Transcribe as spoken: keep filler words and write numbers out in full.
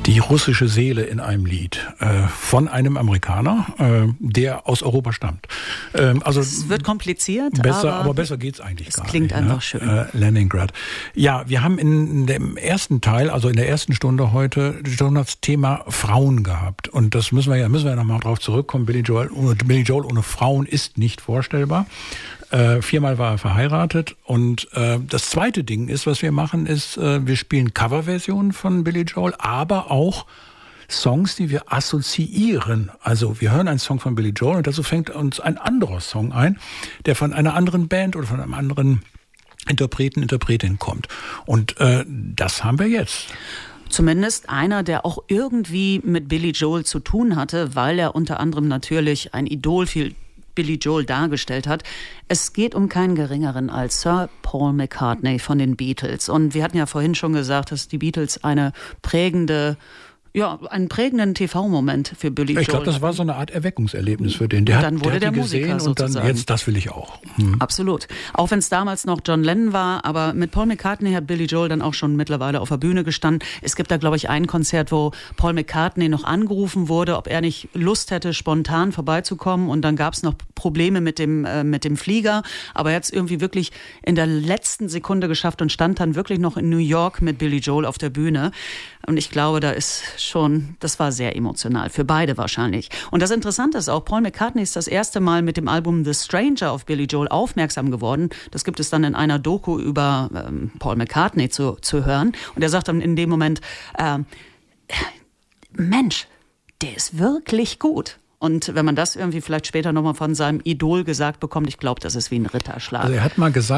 Die russische Seele in einem Lied äh, von einem Amerikaner, äh, der aus Europa stammt. Ähm, also es wird kompliziert, besser, aber, aber besser geht's eigentlich gar nicht. Es klingt einfach ne? schön. Äh, Leningrad. Ja, wir haben in dem ersten Teil, also in der ersten Stunde heute, schon das Thema Frauen gehabt. Und das müssen wir ja, müssen wir ja nochmal drauf zurückkommen. Billy Joel, Billy Joel ohne Frauen ist nicht vorstellbar. Äh, viermal war er verheiratet und äh, das zweite Ding ist, was wir machen, ist, äh, wir spielen Coverversionen von Billy Joel, aber auch Songs, die wir assoziieren. Also wir hören einen Song von Billy Joel und dazu fängt uns ein anderer Song ein, der von einer anderen Band oder von einem anderen Interpreten, Interpretin kommt. Und äh, das haben wir jetzt. Zumindest einer, der auch irgendwie mit Billy Joel zu tun hatte, weil er unter anderem natürlich ein Idol für Billy Joel dargestellt hat. Es geht um keinen geringeren als Sir Paul McCartney von den Beatles. Und wir hatten ja vorhin schon gesagt, dass die Beatles eine prägende Ja, einen prägenden T V-Moment für Billy Joel. Ich glaube, das war so eine Art Erweckungserlebnis für den. Der und dann hat, wurde der, der hat die Musiker gesehen und dann sozusagen. Jetzt, das will ich auch. Hm. Absolut. Auch wenn es damals noch John Lennon war, aber mit Paul McCartney hat Billy Joel dann auch schon mittlerweile auf der Bühne gestanden. Es gibt da, glaube ich, ein Konzert, wo Paul McCartney noch angerufen wurde, ob er nicht Lust hätte, spontan vorbeizukommen. Und dann gab es noch Probleme mit dem, äh, mit dem Flieger. Aber er hat es irgendwie wirklich in der letzten Sekunde geschafft und stand dann wirklich noch in New York mit Billy Joel auf der Bühne. Und ich glaube, da ist schon, das war sehr emotional, für beide wahrscheinlich. Und das Interessante ist auch, Paul McCartney ist das erste Mal mit dem Album The Stranger auf Billy Joel aufmerksam geworden. Das gibt es dann in einer Doku über ähm, Paul McCartney zu, zu hören. Und er sagt dann in dem Moment, äh, Mensch, der ist wirklich gut. Und wenn man das irgendwie vielleicht später nochmal von seinem Idol gesagt bekommt, ich glaube, das ist wie ein Ritterschlag. Also er hat mal gesagt,